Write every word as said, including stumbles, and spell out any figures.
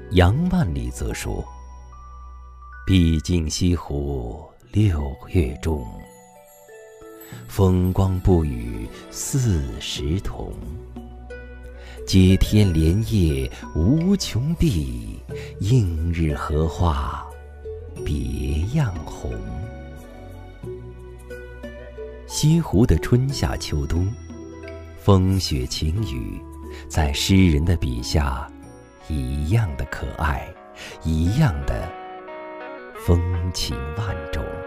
杨万里则说：毕竟西湖六月中，风光不与四时同。接天莲叶无穷碧，映日荷花别样红。西湖的春夏秋冬，风雪晴雨，在诗人的笔下一样的可爱，一样的风情万种。